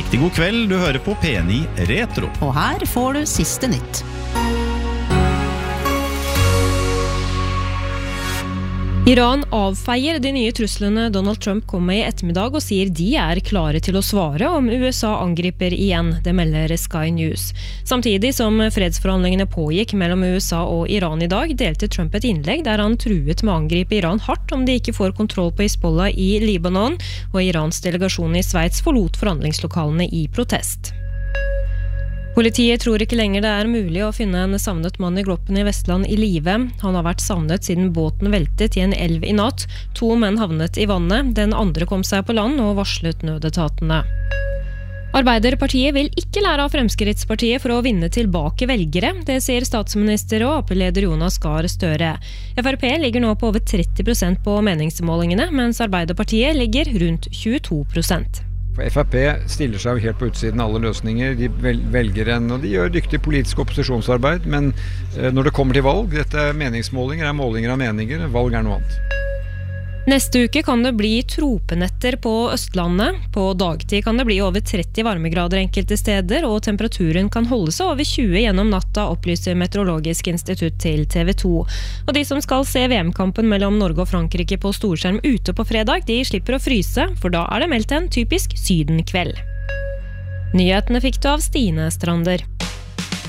Riktig god kveld, du hører på P9 Retro. Og her får du siste nytt. Iran avfeier de nye truslene Donald Trump kom med i ettermiddag og sier de klare til å svare om USA angriper igjen, det melder Sky News. Samtidig som fredsforhandlingene pågikk mellom USA og Iran i dag, delte Trump et innlegg der han truet med å angripe Iran hardt om de ikke får kontroll på Hezbollah i Libanon, og Irans delegasjon i Sveits forlot forhandlingslokalene i protest. Politiet tror ikke lenger det mulig å finne en savnet mann i Gloppen i Vestland i live. Han har vært savnet siden båten veltet i en elv i natt. 2 menn havnet i vannet, den andre kom seg på land og varslet nødetatene. Arbeiderpartiet vil ikke lære av Fremskrittspartiet for å vinne tilbake velgere. Det sier statsminister og AP-leder Jonas Gahr Støre. FrP ligger nå på over 30% på meningsmålingene, mens Arbeiderpartiet ligger rundt 22%. For FrP stiller seg jo helt på utsiden av alle løsninger. De velger og de gjør dyktig politisk opposisjonsarbeid, men når det kommer til valg, dette meningsmålinger målinger av meninger, valg noe annet. Neste uke kan det bli tropenetter på Østlandet. På dagtid kan det bli over 30 varmegrader enkelte steder, og temperaturen kan holde seg over 20 gjennom natta, opplyser Meteorologisk institutt til TV 2. Og de som skal se VM-kampen mellom Norge og Frankrike på storskjerm ute på fredag, de slipper å fryse, for da det meldt en typisk sydenkveld. Nyhetene fikk du av Stine Strander.